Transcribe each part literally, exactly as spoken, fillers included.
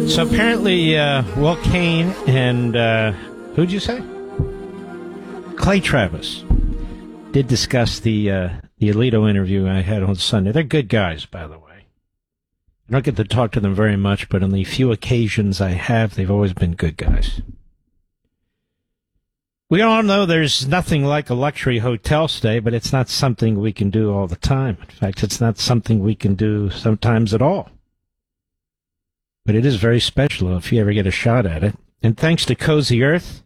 So apparently, uh, Will Kane and, uh, who'd you say? Clay Travis did discuss the, uh, the Alito interview I had on Sunday. They're good guys, by the way. I don't get to talk to them very much, but on the few occasions I have, they've always been good guys. We all know there's nothing like a luxury hotel stay, but it's not something we can do all the time. In fact, it's not something we can do sometimes at all. But it is very special if you ever get a shot at it. And thanks to Cozy Earth,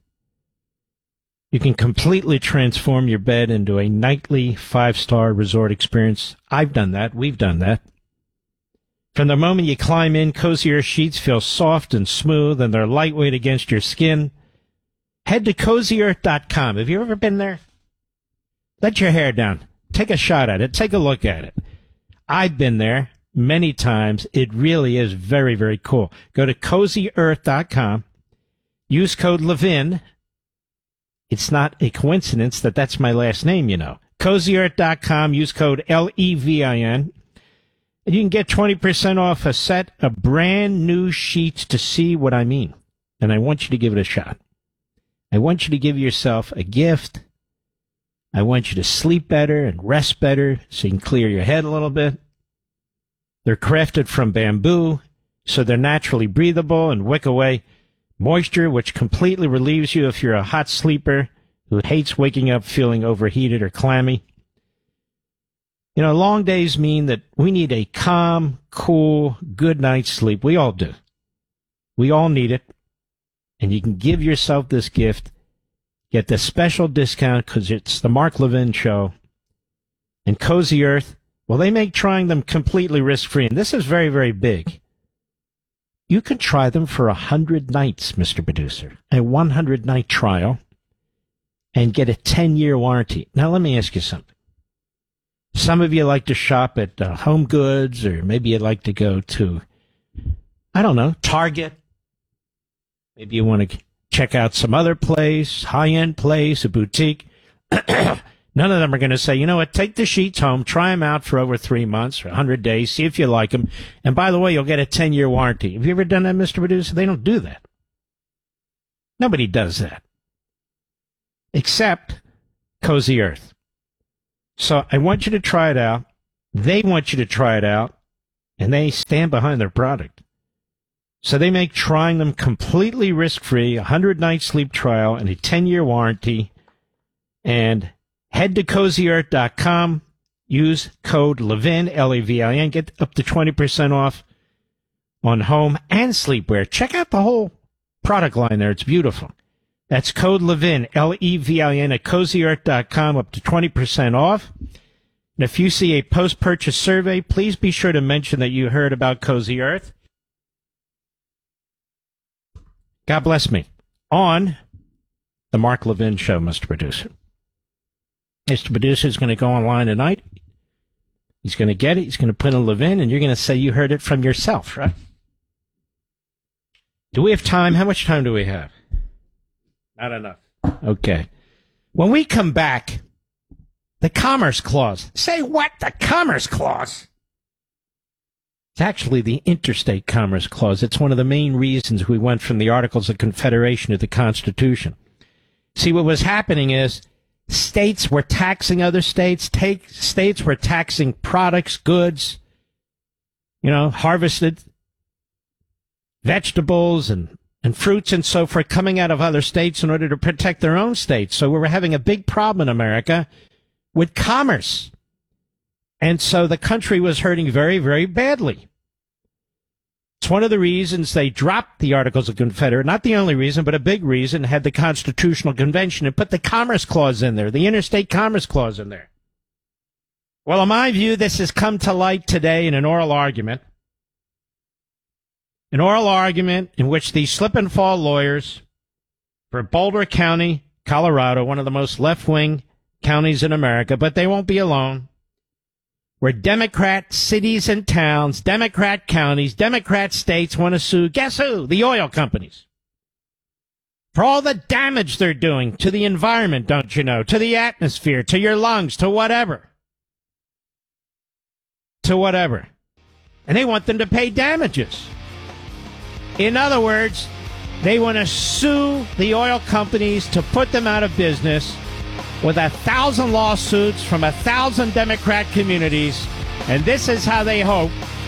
you can completely transform your bed into a nightly five-star resort experience. I've done that. We've done that. From the moment you climb in, Cozy Earth sheets feel soft and smooth, and they're lightweight against your skin. Head to cozy earth dot com. Have you ever been there? Let your hair down. Take a shot at it. Take a look at it. I've been there many times. It really is very, very cool. Go to cozy earth dot com. Use code Levin. It's not a coincidence that that's my last name, you know. cozy earth dot com. Use code L E V I N. And you can get twenty percent off a set of brand new sheets to see what I mean. And I want you to give it a shot. I want you to give yourself a gift. I want you to sleep better and rest better so you can clear your head a little bit. They're crafted from bamboo, so they're naturally breathable and wick away moisture, which completely relieves you if you're a hot sleeper who hates waking up feeling overheated or clammy. You know, long days mean that we need a calm, cool, good night's sleep. We all do. We all need it. And you can give yourself this gift. Get the special discount because it's the Mark Levin Show. And Cozy Earth, well, they make trying them completely risk-free. And this is very, very big. You can try them for one hundred nights, Mister Producer. A one hundred night trial. And get a ten-year warranty. Now, let me ask you something. Some of you like to shop at uh, Home Goods, or maybe you'd like to go to, I don't know, Target. Maybe you want to check out some other place, high-end place, a boutique. None of them are going to say, you know what, take the sheets home, try them out for over three months or one hundred days, see if you like them. And by the way, you'll get a ten-year warranty. Have you ever done that, Mister Producer? They don't do that. Nobody does that. Except Cozy Earth. So I want you to try it out. They want you to try it out. And they stand behind their product. So they make trying them completely risk-free, a one hundred night sleep trial, and a ten-year warranty. And head to cozy earth dot com. Use code Levin, L E V I N. Get up to twenty percent off on home and sleepwear. Check out the whole product line there. It's beautiful. That's code Levin, L E V I N, at cozy earth dot com, up to twenty percent off. And if you see a post-purchase survey, please be sure to mention that you heard about Cozy Earth. God bless me. On the Mark Levin Show, Mister Producer. Mister Producer is going to go online tonight. He's going to get it. He's going to put in Levin, and you're going to say you heard it from yourself, right? Do we have time? How much time do we have? Not enough. Okay. When we come back, the Commerce Clause. Say what? The Commerce Clause? It's actually the Interstate Commerce Clause. It's one of the main reasons we went from the Articles of Confederation to the Constitution. See, what was happening is states were taxing other states. Take, states were taxing products, goods, you know, harvested vegetables and, and fruits and so forth coming out of other states in order to protect their own states. So we were having a big problem in America with commerce. And so the country was hurting very, very badly. It's one of the reasons they dropped the Articles of Confederation. Not the only reason, but a big reason, had the Constitutional Convention and put the Commerce Clause in there, the Interstate Commerce Clause in there. Well, in my view, this has come to light today in an oral argument. An oral argument in which these slip and fall lawyers for Boulder County, Colorado, one of the most left-wing counties in America, but they won't be alone, where Democrat cities and towns, Democrat counties, Democrat states want to sue, guess who? The oil companies. For all the damage they're doing to the environment, don't you know, to the atmosphere, to your lungs, to whatever. To whatever. And they want them to pay damages. In other words, they want to sue the oil companies to put them out of business with a thousand lawsuits from a thousand Democrat communities. And this is how they hope,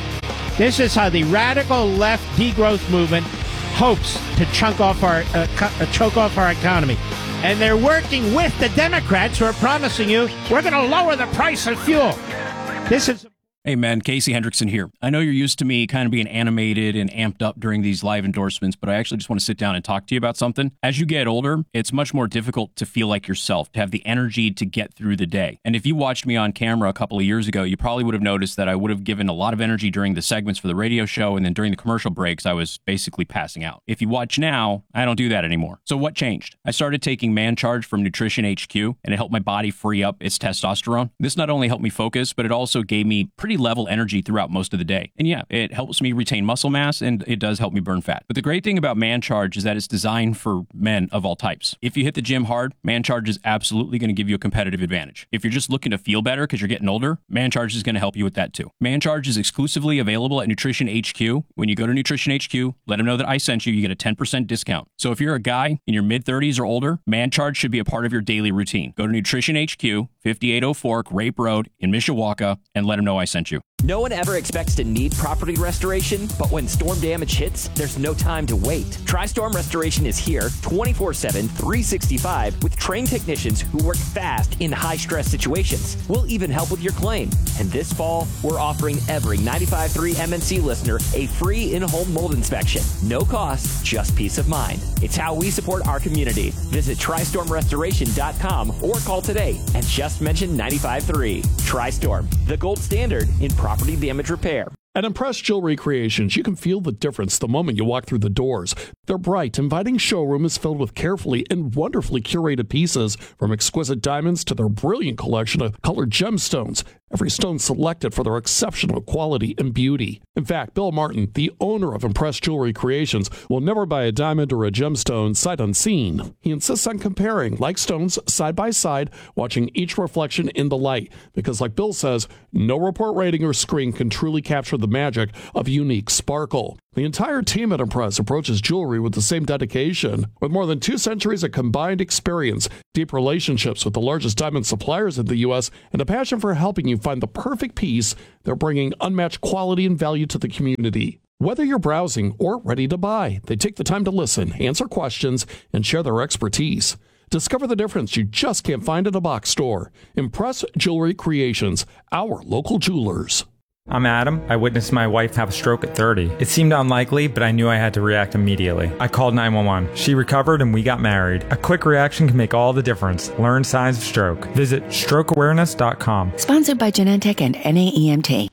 this is how the radical left degrowth movement hopes to chunk off our, uh, co- choke off our economy. And they're working with the Democrats who are promising you, we're going to lower the price of fuel. This is... Hey, man, Casey Hendrickson here. I know you're used to me kind of being animated and amped up during these live endorsements, but I actually just want to sit down and talk to you about something. As you get older, it's much more difficult to feel like yourself, to have the energy to get through the day. And if you watched me on camera a couple of years ago, you probably would have noticed that I would have given a lot of energy during the segments for the radio show, and then during the commercial breaks, I was basically passing out. If you watch now, I don't do that anymore. So what changed? I started taking Man Charge from Nutrition H Q, and it helped my body free up its testosterone. This not only helped me focus, but it also gave me pretty level energy throughout most of the day. And yeah, it helps me retain muscle mass and it does help me burn fat. But the great thing about Man Charge is that it's designed for men of all types. If you hit the gym hard, Man Charge is absolutely going to give you a competitive advantage. If you're just looking to feel better because you're getting older, Man Charge is going to help you with that too. Man Charge is exclusively available at Nutrition H Q. When you go to Nutrition H Q, let them know that I sent you, you get a ten percent discount. So if you're a guy in your mid thirties or older, Man Charge should be a part of your daily routine. Go to Nutrition H Q, fifty-eight oh four Grape Road in Mishawaka, and let them know I sent you. No one ever expects to need property restoration, but when storm damage hits, there's no time to wait. TriStorm Restoration is here twenty-four seven, three sixty-five with trained technicians who work fast in high-stress situations. We'll even help with your claim. And this fall, we're offering every ninety-five point three M N C listener a free in-home mold inspection. No cost, just peace of mind. It's how we support our community. Visit Tri Storm Restoration dot com or call today and just mention ninety-five point three. TriStorm, the gold standard in property damage repair. At Impress Jewelry Creations, you can feel the difference the moment you walk through the doors. Their bright, inviting showroom is filled with carefully and wonderfully curated pieces, from exquisite diamonds to their brilliant collection of colored gemstones. Every stone selected for their exceptional quality and beauty. In fact, Bill Martin, the owner of Impress Jewelry Creations, will never buy a diamond or a gemstone sight unseen. He insists on comparing like stones side by side, watching each reflection in the light, because like Bill says, no report rating or screen can truly capture the magic of unique sparkle. The entire team at Impress approaches jewelry with the same dedication. With more than two centuries of combined experience, deep relationships with the largest diamond suppliers in the U S, and a passion for helping you find the perfect piece, they're bringing unmatched quality and value to the community. Whether you're browsing or ready to buy, they take the time to listen, answer questions, and share their expertise. Discover the difference you just can't find at a box store. Impress Jewelry Creations, our local jewelers. I'm Adam. I witnessed my wife have a stroke at thirty. It seemed unlikely, but I knew I had to react immediately. I called nine one one. She recovered and we got married. A quick reaction can make all the difference. Learn signs of stroke. Visit stroke awareness dot com. Sponsored by Genentech and N A E M T.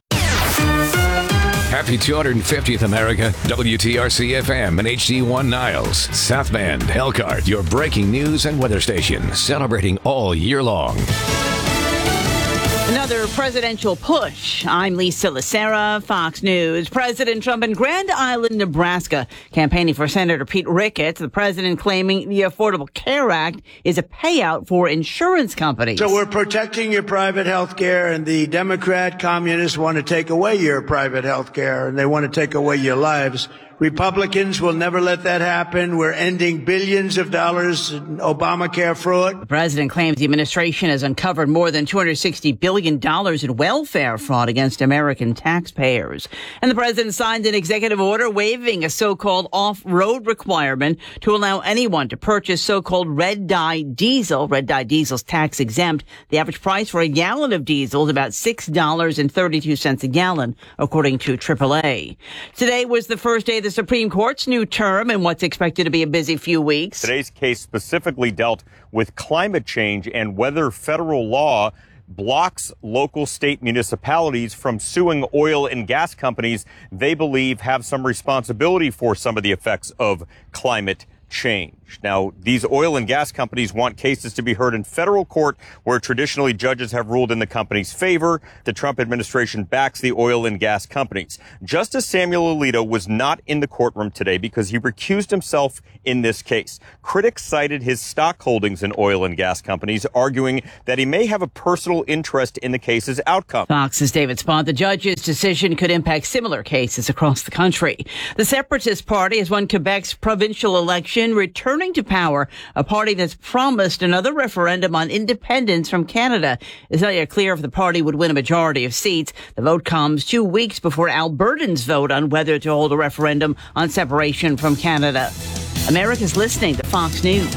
Happy two hundred fiftieth America, W T R C F M and H D one Niles. South Bend, Elkhart, your breaking news and weather station, celebrating all year long. Another presidential push. I'm Lisa Lacera, Fox News. President Trump in Grand Island, Nebraska, campaigning for Senator Pete Ricketts. The president claiming the Affordable Care Act is a payout for insurance companies. So we're protecting your private health care, and the Democrat communists want to take away your private health care, and they want to take away your lives. Republicans will never let that happen. We're ending billions of dollars in Obamacare fraud. The president claims the administration has uncovered more than two hundred sixty billion dollars in welfare fraud against American taxpayers. And the president signed an executive order waiving a so-called off-road requirement to allow anyone to purchase so-called red dye diesel. Red dye diesel is tax exempt. The average price for a gallon of diesel is about six dollars and thirty-two cents a gallon, according to triple A. Today was the first day of the Supreme Court's new term and what's expected to be a busy few weeks. Today's case specifically dealt with climate change and whether federal law blocks local state municipalities from suing oil and gas companies they believe have some responsibility for some of the effects of climate change. Now, these oil and gas companies want cases to be heard in federal court, where traditionally judges have ruled in the company's favor. The Trump administration backs the oil and gas companies. Justice Samuel Alito was not in the courtroom today because he recused himself in this case. Critics cited his stock holdings in oil and gas companies, arguing that he may have a personal interest in the case's outcome. Fox's David Spaunt. The judge's decision could impact similar cases across the country. The Separatist Party has won Quebec's provincial election, returning to power, a party that's promised another referendum on independence from Canada. It's not yet clear if the party would win a majority of seats. The vote comes two weeks before Albertans vote on whether to hold a referendum on separation from Canada. America's listening to Fox News.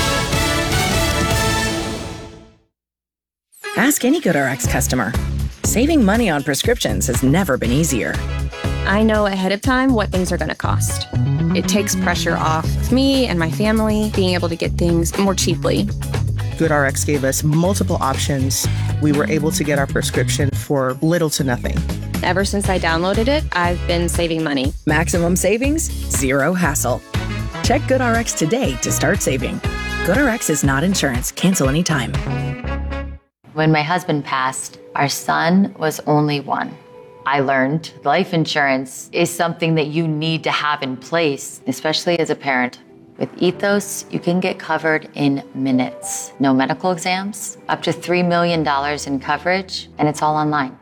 Ask any GoodRx customer. Saving money on prescriptions has never been easier. I know ahead of time what things are going to cost. It takes pressure off me and my family being able to get things more cheaply. GoodRx gave us multiple options. We were able to get our prescription for little to nothing. Ever since I downloaded it, I've been saving money. Maximum savings, zero hassle. Check GoodRx today to start saving. GoodRx is not insurance. Cancel anytime. When my husband passed, our son was only one. I learned life insurance is something that you need to have in place, especially as a parent. With Ethos, you can get covered in minutes. No medical exams, up to three million dollars in coverage, and it's all online.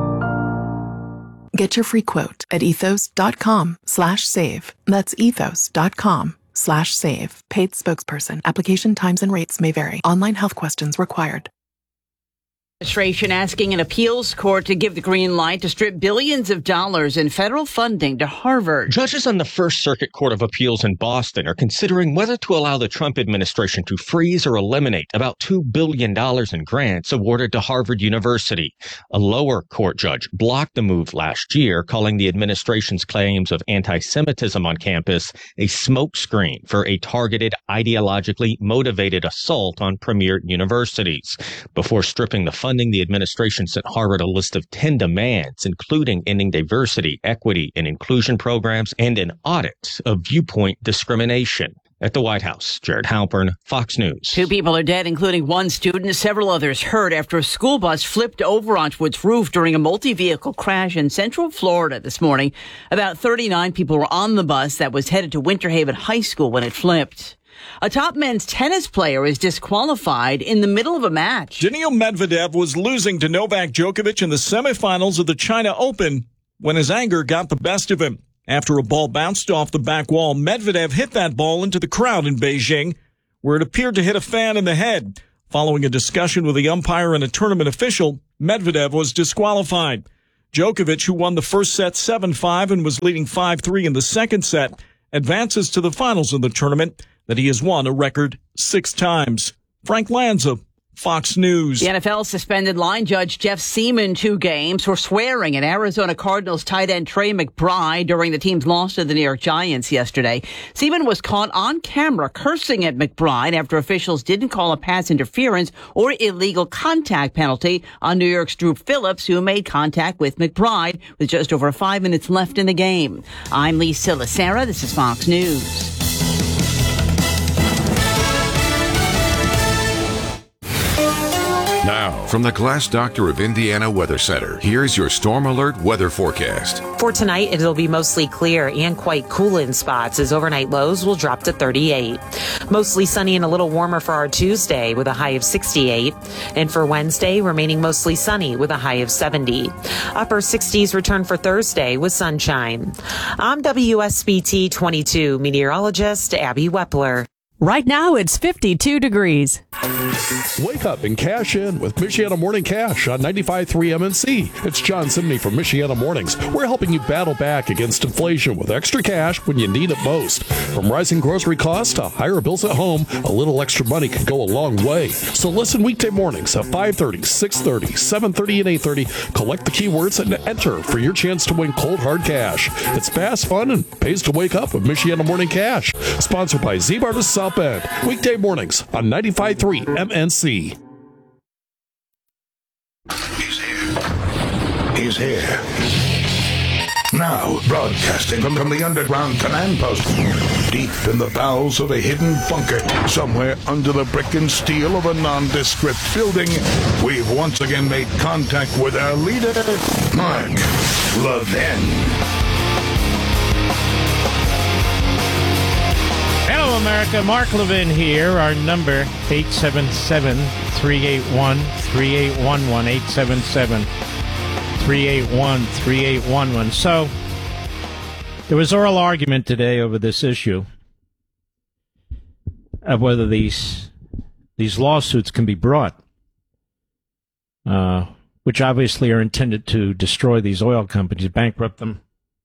Get your free quote at ethos.com slash save. That's ethos.com slash save. Paid spokesperson. Application times and rates may vary. Online health questions required. Administration asking an appeals court to give the green light to strip billions of dollars in federal funding to Harvard. Judges on the First Circuit Court of Appeals in Boston are considering whether to allow the Trump administration to freeze or eliminate about two billion dollars in grants awarded to Harvard University. A lower court judge blocked the move last year, calling the administration's claims of anti-Semitism on campus a smokescreen for a targeted, ideologically motivated assault on premier universities. Before stripping the funding, Funding, the administration sent Harvard a list of ten demands, including ending diversity, equity, and inclusion programs and an audit of viewpoint discrimination. At the White House, Jared Halpern, Fox News. Two people are dead, including one student. Several others hurt after a school bus flipped over onto its roof during a multi-vehicle crash in Central Florida this morning. About thirty-nine people were on the bus that was headed to Winter Haven High School when it flipped. A top men's tennis player is disqualified in the middle of a match. Daniil Medvedev was losing to Novak Djokovic in the semifinals of the China Open when his anger got the best of him. After a ball bounced off the back wall, Medvedev hit that ball into the crowd in Beijing, where it appeared to hit a fan in the head. Following a discussion with the umpire and a tournament official, Medvedev was disqualified. Djokovic, who won the first set seven five and was leading five three in the second set, advances to the finals of the tournament that he has won a record six times. Frank Lanza, Fox News. The N F L suspended line judge Jeff Seaman two games for swearing at Arizona Cardinals tight end Trey McBride during the team's loss to the New York Giants yesterday. Seaman was caught on camera cursing at McBride after officials didn't call a pass interference or illegal contact penalty on New York's Drew Phillips, who made contact with McBride with just over five minutes left in the game. I'm Lee Silasera. This is Fox News. Now, from the Glass Doctor of Indiana Weather Center, here's your Storm Alert weather forecast. For tonight, it'll be mostly clear and quite cool in spots as overnight lows will drop to thirty-eight. Mostly sunny and a little warmer for our Tuesday with a high of sixty-eight. And for Wednesday, remaining mostly sunny with a high of seventy. Upper sixties return for Thursday with sunshine. I'm W S B T twenty-two meteorologist Abby Wepler. Right now, it's fifty-two degrees. Wake up and cash in with Michiana Morning Cash on ninety-five point three M N C. It's John Simney from Michiana Mornings. We're helping you battle back against inflation with extra cash when you need it most. From rising grocery costs to higher bills at home, a little extra money can go a long way. So listen weekday mornings at five thirty, six thirty, seven thirty, and eight thirty. Collect the keywords and enter for your chance to win cold hard cash. It's fast, fun, and pays to wake up with Michiana Morning Cash. Sponsored by Z-Bar South Bend. Weekday mornings on ninety-five point three M N C. He's here. He's here. Now, broadcasting from, from the underground command post, deep in the bowels of a hidden bunker, somewhere under the brick and steel of a nondescript building, we've once again made contact with our leader, Mark Levin. Hello, America. Mark Levin here. Our number, eight seven seven, three eight one, three eight one one, eight seven seven, three eight one, three eight one one. So, there was oral argument today over this issue of whether these these lawsuits can be brought, uh, which obviously are intended to destroy these oil companies, bankrupt them.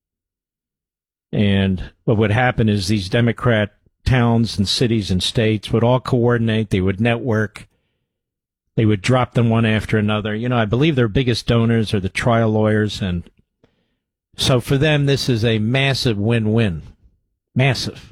And what would happen is these Democrat towns and cities and states would all coordinate, they would network, they would drop them one after another. You know, I believe their biggest donors are the trial lawyers, and so for them, this is a massive win-win. Massive.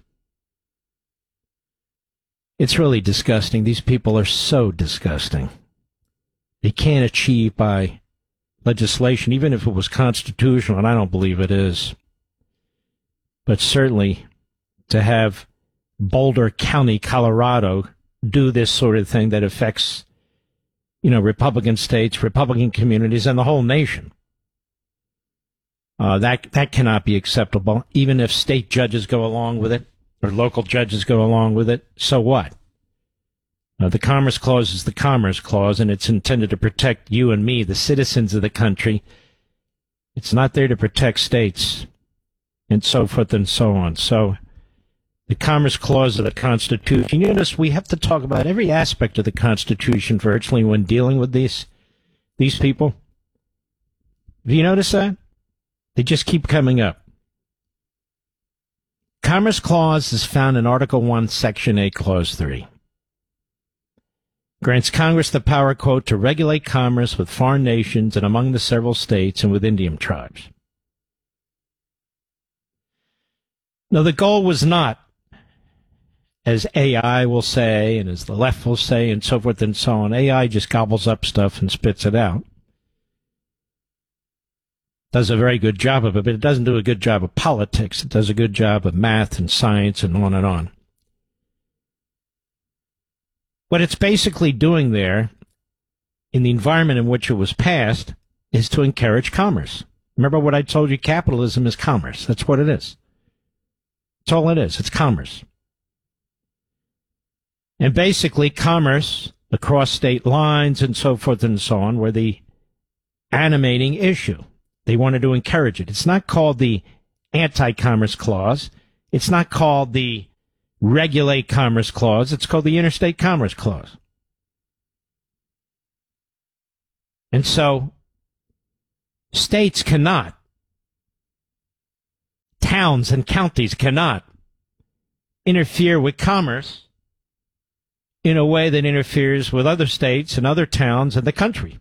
It's really disgusting. These people are so disgusting. They can't achieve by legislation, even if it was constitutional, and I don't believe it is. But certainly to have Boulder County, Colorado, do this sort of thing that affects, you know, Republican states, Republican communities, and the whole nation. Uh, that that cannot be acceptable, even if state judges go along with it, or local judges go along with it. So what? Uh, the Commerce Clause is the Commerce Clause, and it's intended to protect you and me, the citizens of the country. It's not there to protect states, and so forth and so on. So the Commerce Clause of the Constitution. You notice we have to talk about every aspect of the Constitution virtually when dealing with these these people. Have you noticed that? They just keep coming up. Commerce Clause is found in Article one, Section eight, Clause three. Grants Congress the power, quote, to regulate commerce with foreign nations and among the several states and with Indian tribes. Now, the goal was not, as A I will say, and as the left will say, and so forth and so on. A I just gobbles up stuff and spits it out. Does a very good job of it, but it doesn't do a good job of politics. It does a good job of math and science and on and on. What it's basically doing there, in the environment in which it was passed, is to encourage commerce. Remember what I told you? Capitalism is commerce. That's what it is. That's all it is. It's commerce. And basically, commerce across state lines and so forth and so on were the animating issue. They wanted to encourage it. It's not called the Anti-Commerce Clause. It's not called the Regulate Commerce Clause. It's called the Interstate Commerce Clause. And so, states cannot, towns and counties cannot interfere with commerce in a way that interferes with other states and other towns in the country.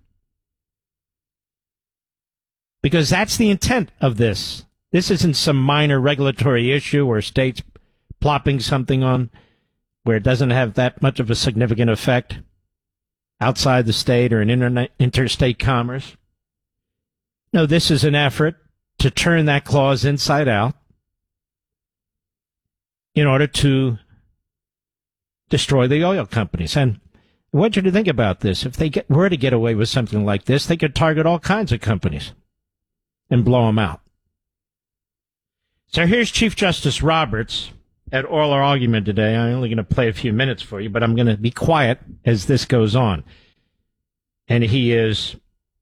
Because that's the intent of this. This isn't some minor regulatory issue where states plopping something on where it doesn't have that much of a significant effect outside the state or in internet, interstate commerce. No, this is an effort to turn that clause inside out in order to destroy the oil companies. And I want you to think about this. If they get, were to get away with something like this, they could target all kinds of companies and blow them out. So here's Chief Justice Roberts at oral argument today. I'm only going to play a few minutes for you, but I'm going to be quiet as this goes on. And he is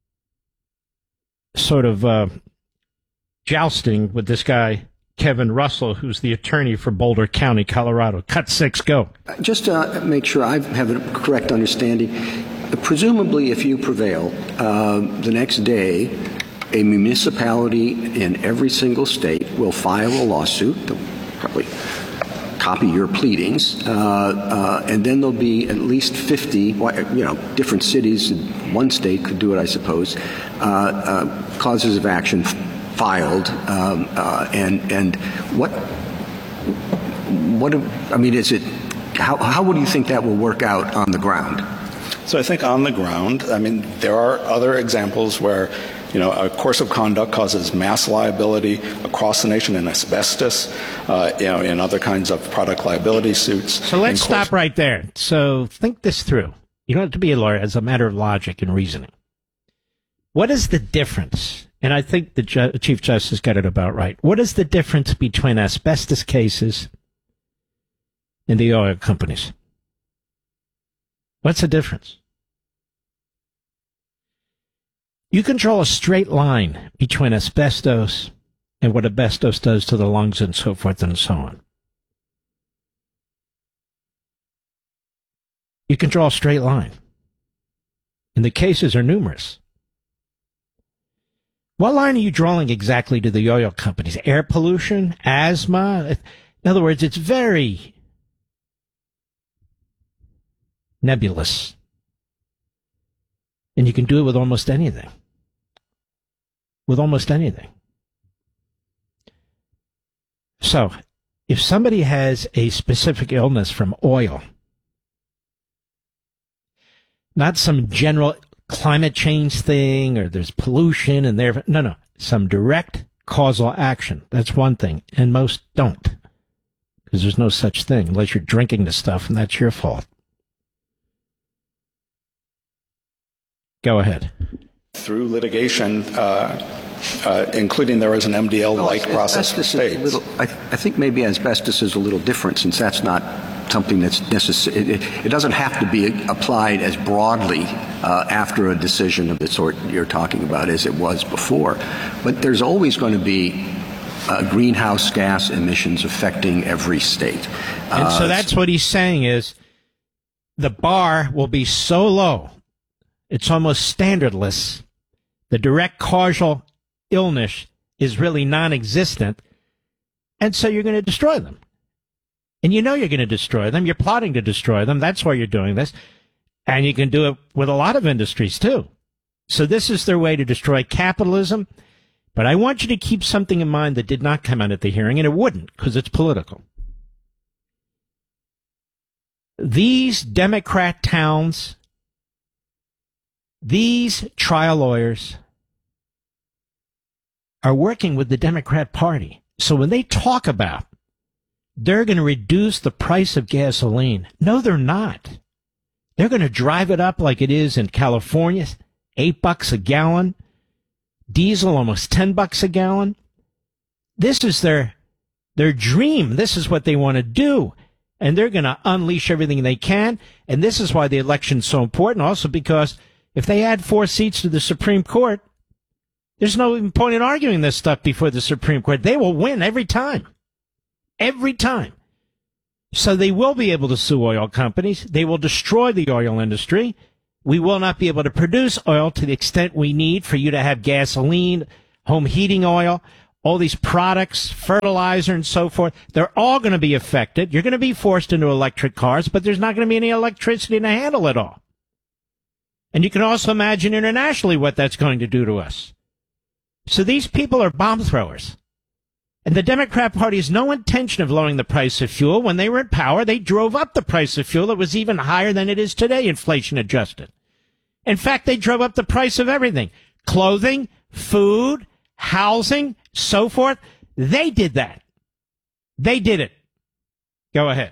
sort of uh, jousting with this guy, Kevin Russell, who's the attorney for Boulder County, Colorado. Cut six, go. Just to make sure I have a correct understanding, presumably if you prevail, uh, the next day, a municipality in every single state will file a lawsuit. They'll probably copy your pleadings, uh, uh, and then there'll be at least fifty, you know, different cities in one state could do it, I suppose, uh, uh, causes of action filed, um, uh, and and what what I mean is it how how would you think that will work out on the ground? So I think on the ground, I mean, there are other examples where you know, a course of conduct causes mass liability across the nation in asbestos, uh, you know, in other kinds of product liability suits. So let's stop right there. So think this through. You don't have to be a lawyer, as a matter of logic and reasoning. What is the difference? And I think the Ju- Chief Justice got it about right. What is the difference between asbestos cases and the oil companies? What's the difference? You can draw a straight line between asbestos and what asbestos does to the lungs and so forth and so on. You can draw a straight line. And the cases are numerous. What line are you drawing exactly to the oil companies? Air pollution? Asthma? In other words, it's very nebulous. And you can do it with almost anything. With almost anything. So, if somebody has a specific illness from oil, not some general climate change thing or there's pollution and there, no, no, some direct causal action. That's one thing. And most don't. Because there's no such thing unless you're drinking the stuff and that's your fault. Go ahead. Through litigation, uh, uh, including there is an M D L-like well, process for states. Little, I, I think maybe asbestos is a little different since that's not something that's necessary. It, it doesn't have to be applied as broadly uh, after a decision of the sort you're talking about as it was before. But there's always going to be uh, greenhouse gas emissions affecting every state. And uh, so that's what he's saying is the bar will be so low, it's almost standardless. The direct causal illness is really non-existent, and so you're going to destroy them. And you know you're going to destroy them. You're plotting to destroy them. That's why you're doing this. And you can do it with a lot of industries, too. So this is their way to destroy capitalism. But I want you to keep something in mind that did not come out at the hearing, and it wouldn't, because it's political. These Democrat towns, these trial lawyers are working with the Democrat Party. So when they talk about they're going to reduce the price of gasoline, no, they're not. They're going to drive it up like it is in California, eight bucks a gallon. Diesel almost ten bucks a gallon. This is their their dream. This is what they want to do. And they're going to unleash everything they can. And this is why the election's so important, also because if they add four seats to the Supreme Court, there's no even point in arguing this stuff before the Supreme Court. They will win every time. Every time. So they will be able to sue oil companies. They will destroy the oil industry. We will not be able to produce oil to the extent we need for you to have gasoline, home heating oil, all these products, fertilizer, and so forth. They're all going to be affected. You're going to be forced into electric cars, but there's not going to be any electricity to handle it all. And you can also imagine internationally what that's going to do to us. So these people are bomb throwers. And the Democrat Party has no intention of lowering the price of fuel. When they were in power, they drove up the price of fuel. It was even higher than it is today, inflation adjusted. In fact, they drove up the price of everything. Clothing, food, housing, so forth. They did that. They did it. Go ahead.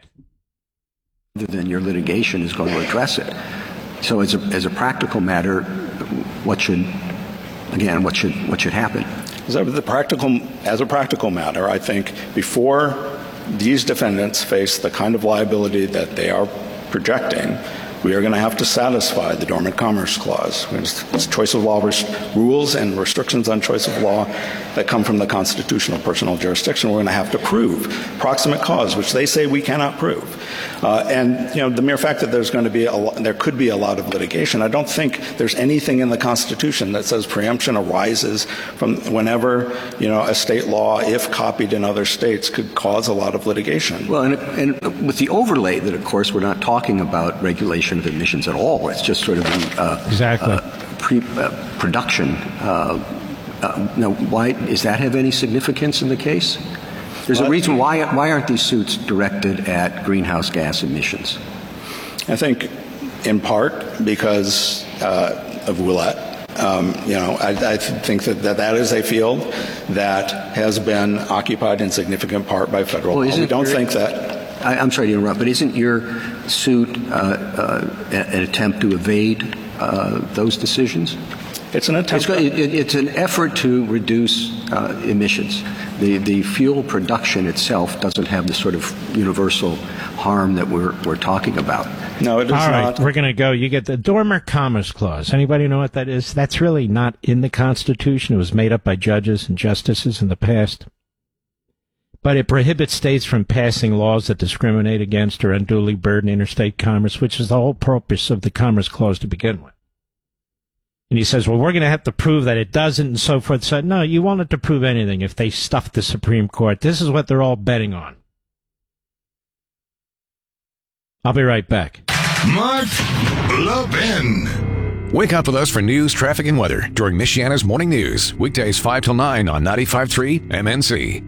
Then your litigation is going to address it. So as a, as a practical matter, what should, again, what should, what should happen? So the practical, as a practical matter, I think before these defendants face the kind of liability that they are projecting, we are going to have to satisfy the Dormant Commerce Clause. It's choice of law rules and restrictions on choice of law that come from the constitutional personal jurisdiction. We're going to have to prove proximate cause, which they say we cannot prove. Uh, and you know, the mere fact that there's going to be a lo- there could be a lot of litigation. I don't think there's anything in the Constitution that says preemption arises from whenever you know a state law, if copied in other states, could cause a lot of litigation. Well, and, and with the overlay that, of course, we're not talking about regulation of emissions at all. It's just sort of uh, exactly uh, pre, uh, production. Uh, uh, now, why does that have any significance in the case? There's well, a reason why why aren't these suits directed at greenhouse gas emissions? I think, in part, because uh, of Ouellette. Uh, Um, you know, I, I think that, that that is a field that has been occupied in significant part by federal well, law. We don't your, think that. I, I'm sorry to interrupt, but isn't your suit uh, uh, an attempt to evade uh, those decisions? It's an attempt. It's, it, it's an effort to reduce uh, emissions. The the fuel production itself doesn't have the sort of universal harm that we're we're talking about. No, it is All right, not. we're going to go. You get the Dormer Commerce Clause. Anybody know what that is? That's really not in the Constitution. It was made up by judges and justices in the past. But it prohibits states from passing laws that discriminate against or unduly burden interstate commerce, which is the whole purpose of the Commerce Clause to begin with. And he says, well, we're going to have to prove that it doesn't and so forth. So, no, you won't have to prove anything if they stuff the Supreme Court. This is what they're all betting on. I'll be right back. Mark Levin. Wake up with us for news, traffic, and weather during Michiana's Morning News. Weekdays five till nine on ninety-five point three M N C.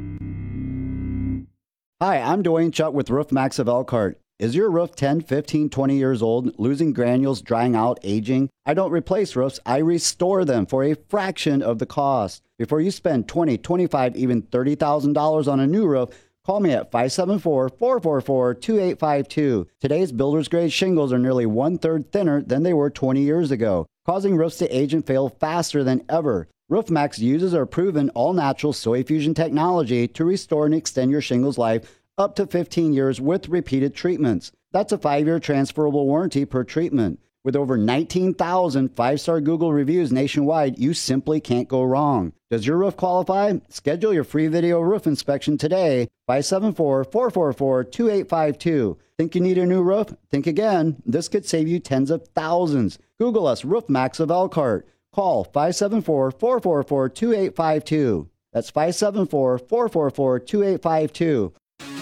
Hi, I'm Dwayne Chuck with Roof Max of Elkhart. Is your roof ten, fifteen, twenty years old, losing granules, drying out, aging? I don't replace roofs, I restore them for a fraction of the cost. Before you spend twenty thousand dollars, twenty-five thousand dollars, even thirty thousand dollars on a new roof, call me at five seven four, four four four, two eight five two. Today's builder's grade shingles are nearly one-third thinner than they were twenty years ago, causing roofs to age and fail faster than ever. RoofMax uses our proven all-natural soil fusion technology to restore and extend your shingles life up to fifteen years with repeated treatments. That's a five-year transferable warranty per treatment. With over nineteen thousand five-star Google reviews nationwide, you simply can't go wrong. Does your roof qualify? Schedule your free video roof inspection today. five seven four, four four four, two eight five two. Think you need a new roof? Think again. This could save you tens of thousands. Google us, RoofMax of Elkhart. Call five seven four, four four four, two eight five two. That's five seven four, four four four, two eight five two.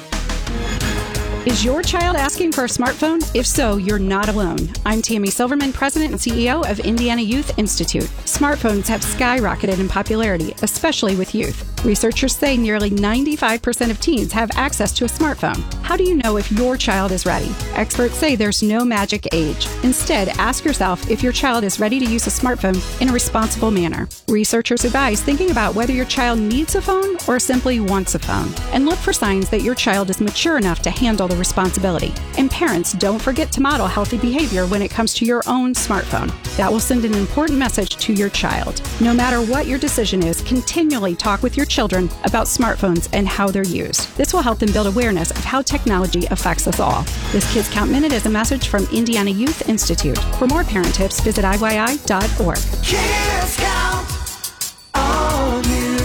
Is your child asking for a smartphone? If so, you're not alone. I'm Tammy Silverman, President and C E O of Indiana Youth Institute. Smartphones have skyrocketed in popularity, especially with youth. Researchers say nearly ninety-five percent of teens have access to a smartphone. How do you know if your child is ready? Experts say there's no magic age. Instead, ask yourself if your child is ready to use a smartphone in a responsible manner. Researchers advise thinking about whether your child needs a phone or simply wants a phone, and look for signs that your child is mature enough to handle the responsibility. And parents, don't forget to model healthy behavior when it comes to your own smartphone. That will send an important message to your child. No matter what your decision is, continually talk with your children about smartphones and how they're used. This will help them build awareness of how technology affects us all. This Kids Count Minute is a message from Indiana Youth Institute. For more parent tips, visit I Y I dot org. Kids Count on you.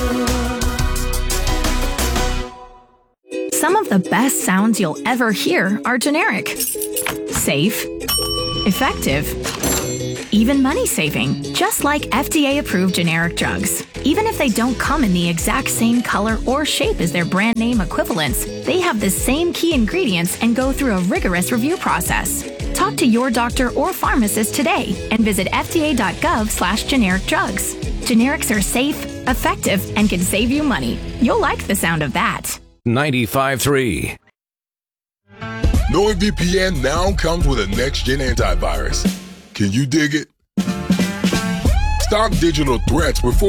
Some of the best sounds you'll ever hear are generic, safe, effective, even money-saving, just like F D A-approved generic drugs. Even if they don't come in the exact same color or shape as their brand name equivalents, they have the same key ingredients and go through a rigorous review process. Talk to your doctor or pharmacist today and visit F D A dot gov slash generic drugs. Generics are safe, effective, and can save you money. You'll like the sound of that. ninety-five point three. NordVPN now comes with a next-gen antivirus. Can you dig it? Stop digital threats before